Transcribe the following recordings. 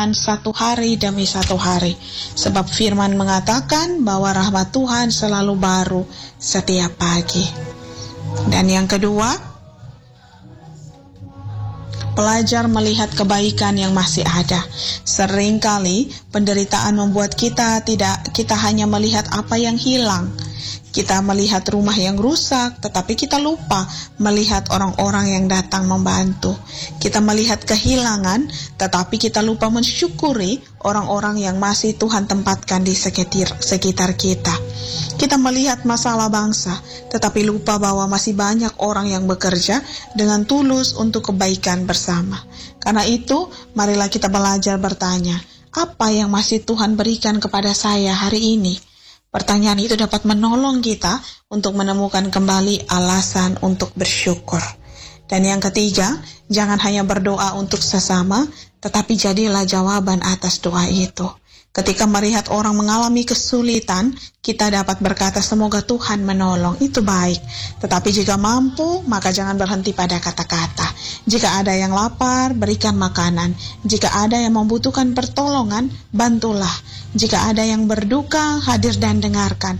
satu hari demi satu hari. Sebab firman mengatakan bahwa rahmat Tuhan selalu baru setiap pagi. Dan yang kedua, belajar melihat kebaikan yang masih ada. Seringkali penderitaan membuat kita hanya melihat apa yang hilang. Kita melihat rumah yang rusak, tetapi kita lupa melihat orang-orang yang datang membantu. Kita melihat kehilangan, tetapi kita lupa mensyukuri orang-orang yang masih Tuhan tempatkan di sekitar kita. Kita melihat masalah bangsa, tetapi lupa bahwa masih banyak orang yang bekerja dengan tulus untuk kebaikan bersama. Karena itu, marilah kita belajar bertanya, apa yang masih Tuhan berikan kepada saya hari ini? Pertanyaan itu dapat menolong kita untuk menemukan kembali alasan untuk bersyukur. Dan yang ketiga, jangan hanya berdoa untuk sesama, tetapi jadilah jawaban atas doa itu. Ketika melihat orang mengalami kesulitan, kita dapat berkata semoga Tuhan menolong, itu baik. Tetapi jika mampu, maka jangan berhenti pada kata-kata. Jika ada yang lapar, berikan makanan. Jika ada yang membutuhkan pertolongan, bantulah. Jika ada yang berduka, hadir dan dengarkan.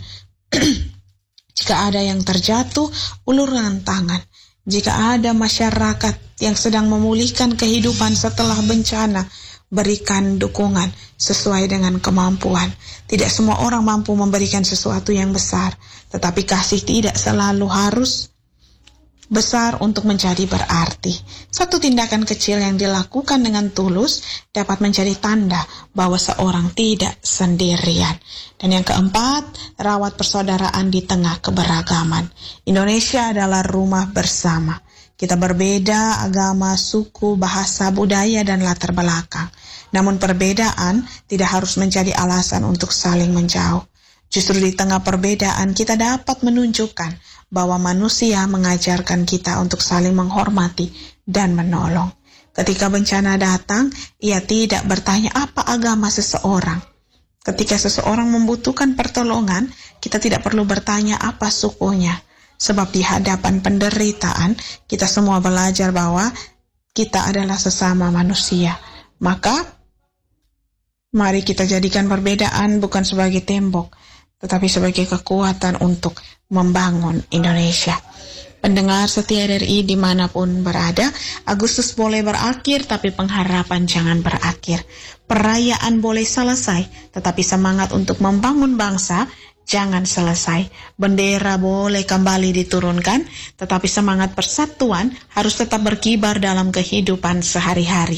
Jika ada yang terjatuh, ulurkan tangan. Jika ada masyarakat yang sedang memulihkan kehidupan setelah bencana, berikan dukungan sesuai dengan kemampuan. Tidak semua orang mampu memberikan sesuatu yang besar, tetapi kasih tidak selalu harus besar untuk menjadi berarti. Satu tindakan kecil yang dilakukan dengan tulus dapat menjadi tanda bahwa seorang tidak sendirian. Dan yang keempat, rawat persaudaraan di tengah keberagaman. Indonesia adalah rumah bersama. Kita berbeda agama, suku, bahasa, budaya, dan latar belakang. Namun perbedaan tidak harus menjadi alasan untuk saling menjauh. Justru di tengah perbedaan kita dapat menunjukkan bahwa manusia mengajarkan kita untuk saling menghormati dan menolong. Ketika bencana datang, ia tidak bertanya apa agama seseorang. Ketika seseorang membutuhkan pertolongan, kita tidak perlu bertanya apa sukunya. Sebab di hadapan penderitaan, kita semua belajar bahwa kita adalah sesama manusia. Maka, mari kita jadikan perbedaan bukan sebagai tembok, tetapi sebagai kekuatan untuk membangun Indonesia. Pendengar setia RRI dimanapun berada, Agustus boleh berakhir, tapi pengharapan jangan berakhir. Perayaan boleh selesai, tetapi semangat untuk membangun bangsa jangan selesai. Bendera boleh kembali diturunkan, tetapi semangat persatuan harus tetap berkibar dalam kehidupan sehari-hari.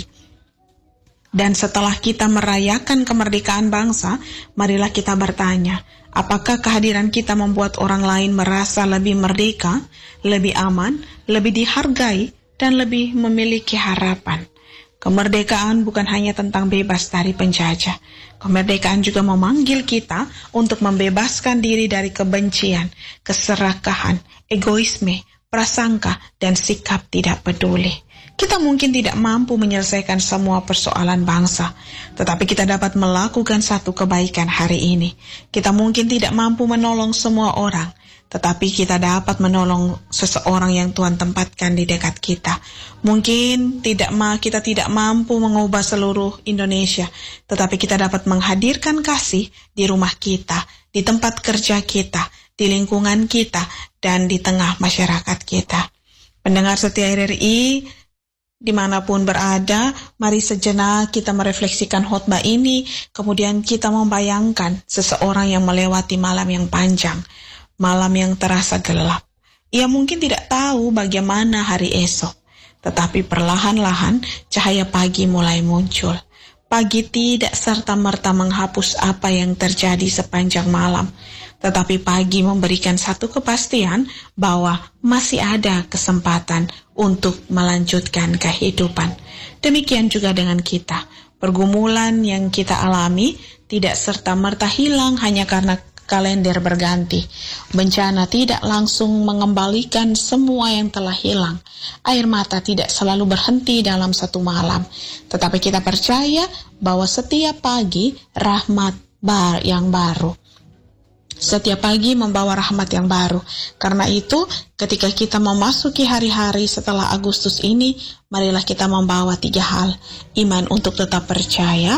Dan setelah kita merayakan kemerdekaan bangsa, marilah kita bertanya, apakah kehadiran kita membuat orang lain merasa lebih merdeka, lebih aman, lebih dihargai, dan lebih memiliki harapan? Kemerdekaan bukan hanya tentang bebas dari penjajah. Kemerdekaan juga memanggil kita untuk membebaskan diri dari kebencian, keserakahan, egoisme, prasangka, dan sikap tidak peduli. Kita mungkin tidak mampu menyelesaikan semua persoalan bangsa, tetapi kita dapat melakukan satu kebaikan hari ini. Kita mungkin tidak mampu menolong semua orang, tetapi kita dapat menolong seseorang yang Tuhan tempatkan di dekat kita. Mungkin kita tidak mampu mengubah seluruh Indonesia, tetapi kita dapat menghadirkan kasih di rumah kita, di tempat kerja kita, di lingkungan kita, dan di tengah masyarakat kita. Pendengar setia RRI, dimanapun berada, mari sejenak kita merefleksikan khotbah ini, kemudian kita membayangkan seseorang yang melewati malam yang panjang, malam yang terasa gelap. Ia mungkin tidak tahu bagaimana hari esok, tetapi perlahan-lahan cahaya pagi mulai muncul. Pagi tidak serta-merta menghapus apa yang terjadi sepanjang malam, tetapi pagi memberikan satu kepastian bahwa masih ada kesempatan untuk melanjutkan kehidupan. Demikian juga dengan kita. Pergumulan yang kita alami tidak serta-merta hilang hanya karena kalender berganti. Bencana tidak langsung mengembalikan semua yang telah hilang. Air mata tidak selalu berhenti dalam satu malam. Tetapi kita percaya bahwa setiap pagi rahmat yang baru. Setiap pagi membawa rahmat yang baru. Karena itu, ketika kita memasuki hari-hari setelah Agustus ini, marilah kita membawa 3 hal. Iman untuk tetap percaya,